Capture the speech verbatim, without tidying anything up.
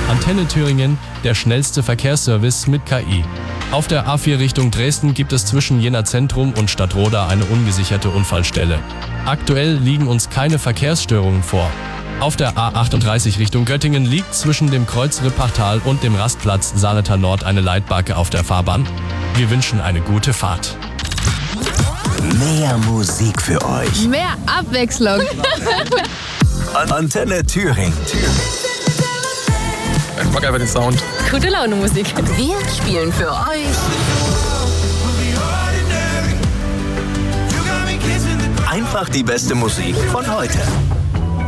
Antenne Thüringen, der schnellste Verkehrsservice mit K I. Auf der A vier Richtung Dresden gibt es zwischen Jena Zentrum und Stadtroda eine ungesicherte Unfallstelle. Aktuell liegen uns keine Verkehrsstörungen vor. Auf der A achtunddreißig Richtung Göttingen liegt zwischen dem Kreuz Rippachtal und dem Rastplatz Saleter Nord eine Leitbarke auf der Fahrbahn. Wir wünschen eine gute Fahrt. Mehr Musik für euch. Mehr Abwechslung. Antenne Thüringen. Ich mag einfach den Sound. Gute Laune Musik. Wir spielen für euch Einfach die beste Musik von heute.